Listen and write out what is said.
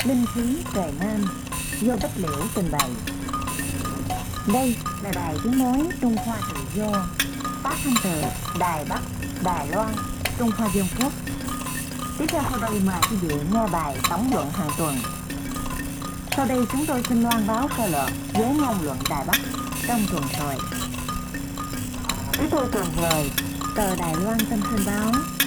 Linh khí trời Nam do Bích Liễu trình bày. Đây là đài tiếng nói Trung Hoa Tự Do, phát thanh từ Đài Bắc, Đài Loan, Trung Hoa Dân Quốc. Tiếp theo sau đây mời quý vị nghe bài tổng luận hàng tuần. Sau đây chúng tôi xin loan báo sơ lược với ngôn luận Đài Bắc trong tuần rồi. Chúng tôi tuần rồi, tờ Đài Loan Tâm Sinh báo